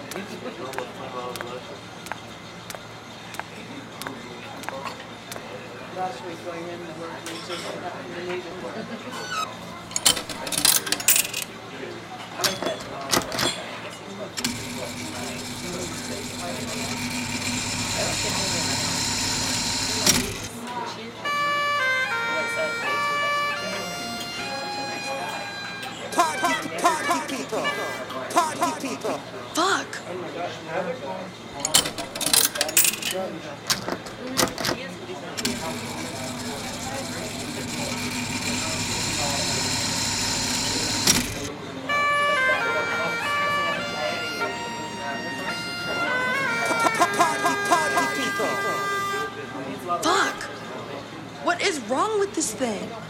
Last week going in the work, we just needed work. I like that. Party people. Party people. Fuck! Party people. Fuck! What is wrong with this thing?